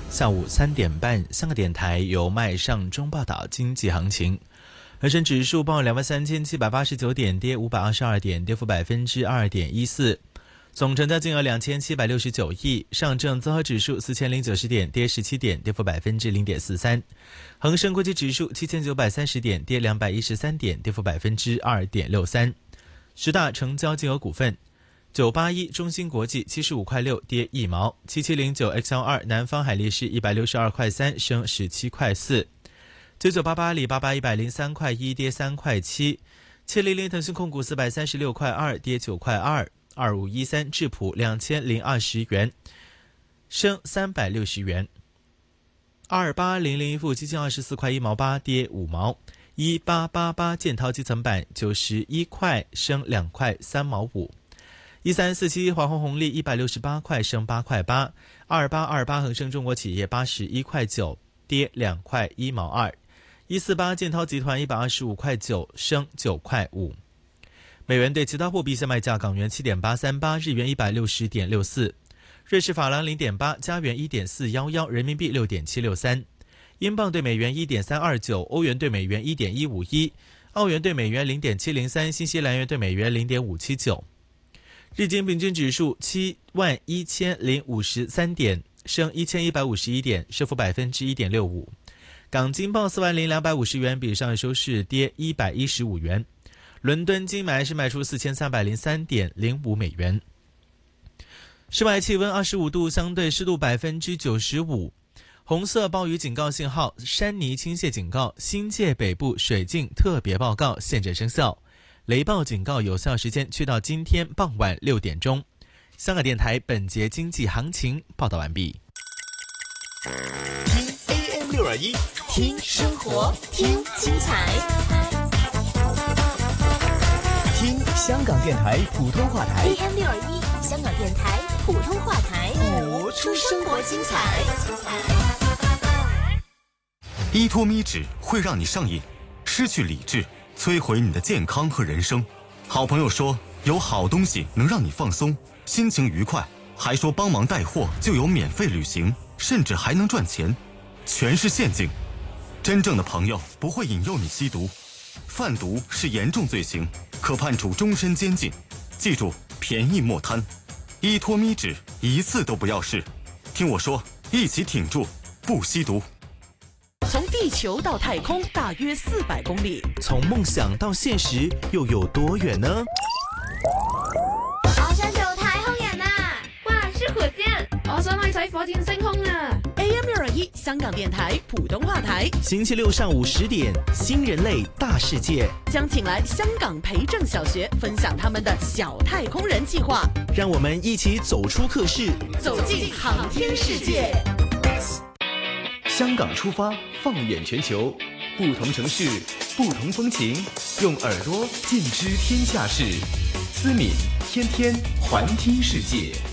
下午3点半，香港电台由麦尚中报道经济行情。恒生指数报23789点，跌522点，跌幅2.14%。总成交金额2769亿。上证综合指数4090点，跌17点，跌幅0.43%。恒生国际指数7930点，跌213点，跌幅2.63%。十大成交金额股份：981中芯国际75块6，跌1毛；7709XL2南方海力士162块3，升17块4；9988阿里巴巴103块1，跌3块7；700腾讯控股436块2，跌9块2；2513智普2020元，升360元；28001盈富基金24块1毛8，跌5毛；1888建滔基层板91块，升2块3毛5；1347华虹红利168块，升8块8；2828恒生中国企业81块9，跌2块1毛2；148建滔集团125块9，升9块5。美元对其他货币现卖价：港元7.838，日元160.64，瑞士法郎0.8，加元1.411，人民币6.763，英镑对美元1.329，欧元对美元1.151，澳元对美元0.703，新西兰元对美元0.579。日经平均指数71053点，升1151点，升幅1.65%。港金报40250元，比上日收市跌115元。伦敦金买是卖出4303.05美元。室外气温25度，相对湿度95%。红色暴雨警告信号、山泥倾泻警告、新界北部水浸特别报告现正生效。雷暴警告有效时间去到今天傍晚6点钟。香港电台本节经济行情报道完毕。 听 AM621，听生活，听精彩。听香港电台普通话台 AM621，香港电台普通话台， 活出生活精彩。 依托咪脂会让你上瘾，失去理智，摧毁你的健康和人生。好朋友说有好东西能让你放松，心情愉快，还说帮忙带货就有免费旅行，甚至还能赚钱，全是陷阱。真正的朋友不会引诱你吸毒，贩毒是严重罪行，可判处终身监禁。记住，便宜莫贪，依托咪脂一次都不要试。听我说，一起挺住，不吸毒。 从地球到太空大约400公里， 从梦想到现实又有多远呢？ 我想做太空人啊！哇，是火箭！我想去睇火箭升空啊！ AM621香港电台普通话台， 星期六上午10点，新人类大世界将请来香港培正小学分享他们的小太空人计划， 让我们一起走出课室， 走进航天世界。 香港出发，放眼全球，不同城市，不同风情，用耳朵尽知天下事。思敏天天环听世界。